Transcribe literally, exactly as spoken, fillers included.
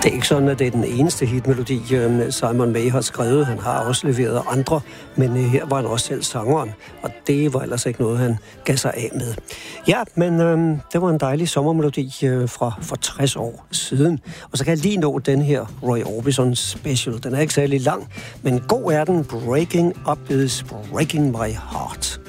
Det er ikke sådan, at det er den eneste hitmelodi, Simon May har skrevet. Han har også leveret andre, men her var han også selv sangeren, og det var ellers ikke noget, han gav sig af med. Ja, men øhm, det var en dejlig sommermelodi øh, fra for tres år siden. Og så kan jeg lige nå den her Roy Orbison special. Den er ikke særlig lang, men god er den. Breaking Up Is Breaking My Heart.